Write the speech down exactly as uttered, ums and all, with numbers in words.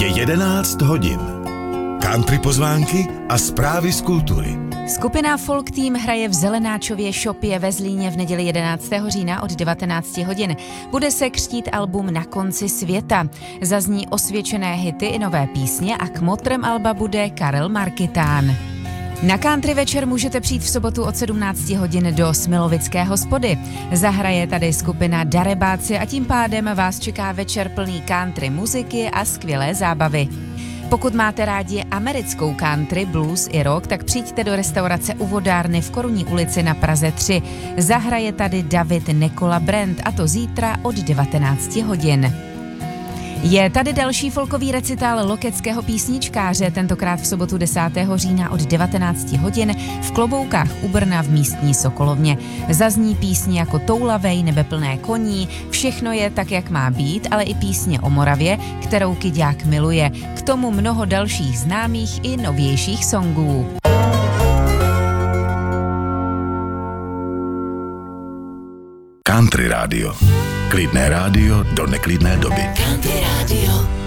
Je jedenáct hodin. Country pozvánky a zprávy z kultury. Skupina Folk Team hraje v Zelenáčově šopě ve Zlíně v neděli jedenáctého října od devatenáct hodin. Bude se křtít album Na konci světa. Zazní osvědčené hity i nové písně a kmotrem alba bude Karel Markitán. Na country večer můžete přijít v sobotu od sedmnáct hodin do Smilovické hospody. Zahraje tady skupina Darebáci a tím pádem vás čeká večer plný country muziky a skvělé zábavy. Pokud máte rádi americkou country, blues i rock, tak přijďte do restaurace u Vodárny v Korunní ulici na Praze tři. Zahraje tady David Nikola Brand a to zítra od devatenáct hodin. Je tady další folkový recitál lokeckého písničkáře, tentokrát v sobotu desátého října od devatenáct hodin v Kloboukách u Brna v místní Sokolovně. Zazní písně jako Toulavej, Nebe plné koní, Všechno je tak, jak má být, ale i písně o Moravě, kterou Kyďák miluje. K tomu mnoho dalších známých i novějších songů. Country rádio. Klidné rádio do neklidné doby. Country rádio.